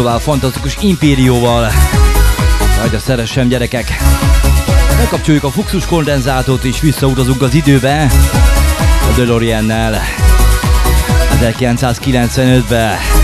Fantasztikus Impérióval. Majd a szeressem gyerekek. Megkapcsoljuk a fluxus kondenzátort és visszautazunk az időbe a DeLorean-nel 1995-be.